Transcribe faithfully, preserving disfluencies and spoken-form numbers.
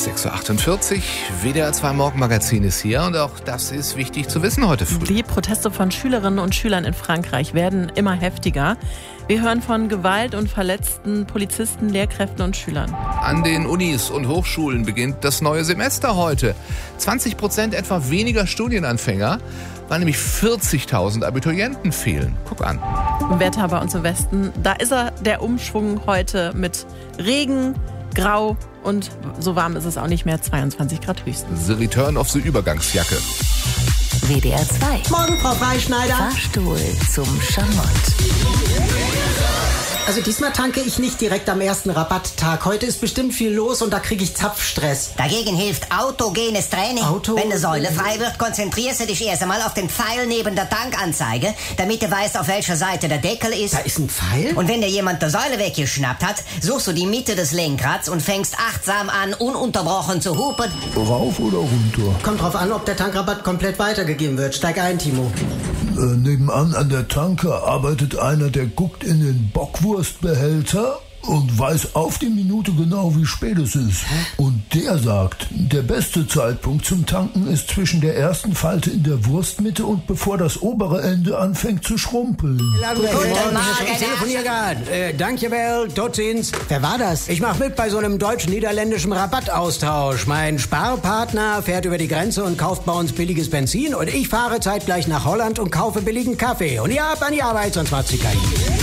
sechs Uhr achtundvierzig, W D R zwei Morgenmagazin ist hier und auch das ist wichtig zu wissen heute früh. Die Proteste von Schülerinnen und Schülern in Frankreich werden immer heftiger. Wir hören von Gewalt und verletzten Polizisten, Lehrkräften und Schülern. An den Unis und Hochschulen beginnt das neue Semester heute. zwanzig Prozent etwa weniger Studienanfänger, weil nämlich vierzigtausend Abiturienten fehlen. Guck an. Wetter bei uns im Westen, da ist er, der Umschwung heute mit Regen, Grau und so warm ist es auch nicht mehr, zweiundzwanzig Grad höchstens. The Return of the Übergangsjacke. W D R zwei. Morgen, Frau Freischneider. Fahrstuhl zum Schamott. Also diesmal tanke ich nicht direkt am ersten Rabatttag. Heute ist bestimmt viel los und da kriege ich Zapfstress. Dagegen hilft autogenes Training. Auto- Wenn eine Säule frei wird, konzentrierst du dich erst einmal auf den Pfeil neben der Tankanzeige, damit du weißt, auf welcher Seite der Deckel ist. Da ist ein Pfeil? Und wenn dir jemand die Säule weggeschnappt hat, suchst du die Mitte des Lenkrads und fängst achtsam an, ununterbrochen zu hupen. Rauf oder runter? Kommt drauf an, ob der Tankrabatt komplett weitergegeben wird. Steig ein, Timo. Äh, nebenan an der Tanke arbeitet einer, der guckt in den Bockwurstbehälter und weiß auf die Minute genau, wie spät es ist. Hä? Und der sagt, der beste Zeitpunkt zum Tanken ist zwischen der ersten Falte in der Wurstmitte und bevor das obere Ende anfängt zu schrumpeln. Guten Morgen, Ich telefoniere gerade. Äh, danke, Well, dort sind's. Wer war das? Ich mache mit bei so einem deutsch-niederländischen Rabattaustausch. Mein Sparpartner fährt über die Grenze und kauft bei uns billiges Benzin und ich fahre zeitgleich nach Holland und kaufe billigen Kaffee. Und ihr habt an die Arbeit, sonst macht's die K I.